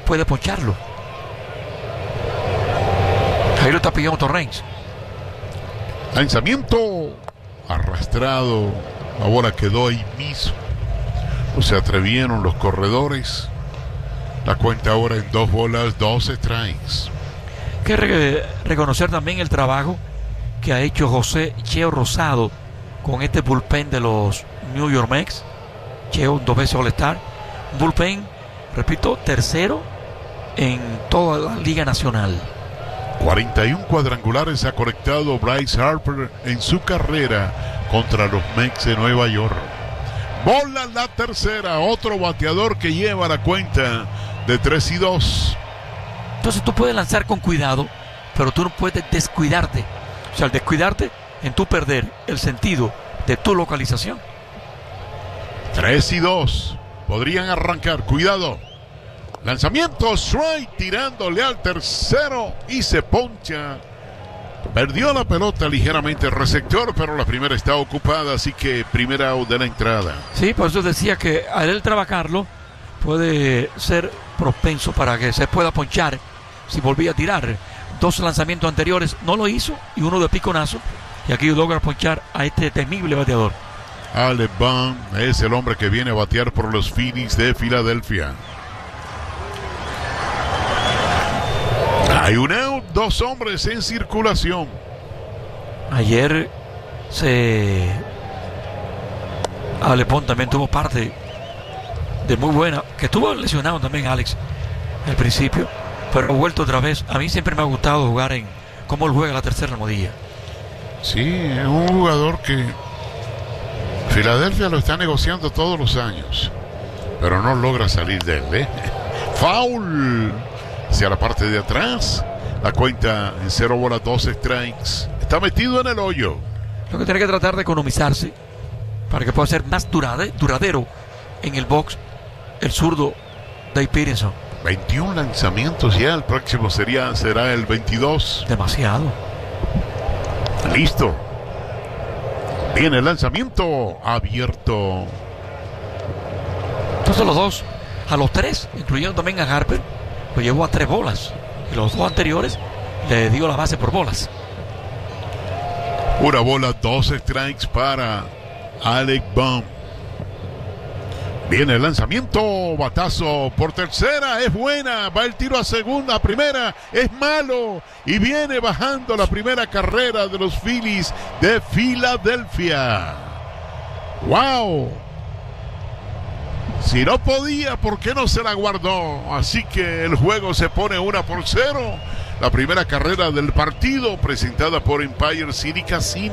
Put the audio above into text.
puede poncharlo. Ahí lo está pidiendo Torrens. Lanzamiento arrastrado. La bola quedó ahí mismo. No se atrevieron los corredores. La cuenta ahora en 2 bolas, 2 strikes. Hay que reconocer también el trabajo que ha hecho José Cheo Rosado con este bullpen de los New York Mets. Cheo 2 veces All-Star. Bullpen, repito, tercero en toda la Liga Nacional. 41 cuadrangulares ha conectado Bryce Harper en su carrera contra los Mets de Nueva York. Bola la tercera, otro bateador que lleva la cuenta de 3-2. Entonces tú puedes lanzar con cuidado, pero tú no puedes descuidarte. O sea, al descuidarte, en tu perder el sentido de tu localización. 3-2. Podrían arrancar. Cuidado. Lanzamiento strike, tirándole al tercero y se poncha. Perdió la pelota ligeramente el receptor, pero la primera está ocupada, así que primera out de la entrada. Sí, por eso decía que al él trabajarlo puede ser propenso para que se pueda ponchar si volvía a tirar. 2 lanzamientos anteriores no lo hizo y uno de piconazo, y aquí logra ponchar a este temible bateador. Alec Bohm es el hombre que viene a batear por los Phillies de Filadelfia. Hay un out, 2 hombres en circulación. Ayer Alec Bohm también tuvo parte de muy buena, que estuvo lesionado también Alex al principio, pero ha vuelto otra vez. A mí siempre me ha gustado jugar en cómo él juega la tercera almohadilla. Sí, es un jugador que Filadelfia lo está negociando todos los años, pero no logra salir de él, Foul hacia la parte de atrás. La cuenta en 0 bolas, 2 strikes. Está metido en el hoyo. Lo que tiene que tratar de economizarse para que pueda ser más duradero en el box el zurdo Dave Peterson. 21 lanzamientos ya. El próximo será el 22. Demasiado. Listo. Viene el lanzamiento abierto. Entonces los dos, a los 3, incluyendo también a Harper, lo llevó a 3 bolas. Y los 2 anteriores le dio la base por bolas. 1 bola, 2 strikes para Alec Bohm. Viene el lanzamiento, batazo por tercera, es buena, va el tiro a segunda, a primera, es malo, y viene bajando la primera carrera de los Phillies de Filadelfia. ¡Wow! Si no podía, ¿por qué no se la guardó? Así que el juego se pone 1-0. La primera carrera del partido presentada por Empire City Casino.